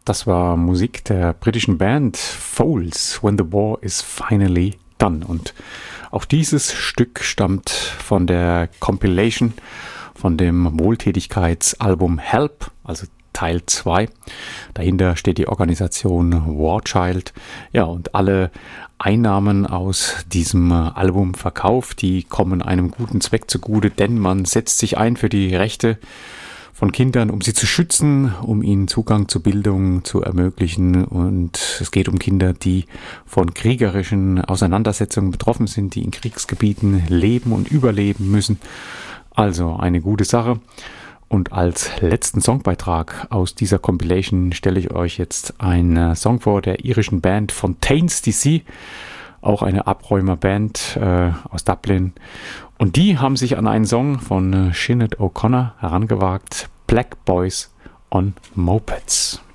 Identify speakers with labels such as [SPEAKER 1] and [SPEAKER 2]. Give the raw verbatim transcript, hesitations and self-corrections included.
[SPEAKER 1] Das war Musik der britischen Band Foals, When the War is Finally Done. Und auch dieses Stück stammt von der Compilation von dem Wohltätigkeitsalbum Help, also Teil zwei. Dahinter steht die Organisation War Child. Ja, und alle Einnahmen aus diesem Albumverkauf, die kommen einem guten Zweck zugute, denn man setzt sich ein für die Rechte von Kindern, um sie zu schützen, um ihnen Zugang zu Bildung zu ermöglichen. Und es geht um Kinder, die von kriegerischen Auseinandersetzungen betroffen sind, die in Kriegsgebieten leben und überleben müssen. Also eine gute Sache. Und als letzten Songbeitrag aus dieser Compilation stelle ich euch jetzt einen Song vor der irischen Band Fontaines D C, auch eine Abräumerband äh, aus Dublin. Und die haben sich an einen Song von äh, Sinead O'Connor herangewagt, Black Boys on Mopeds.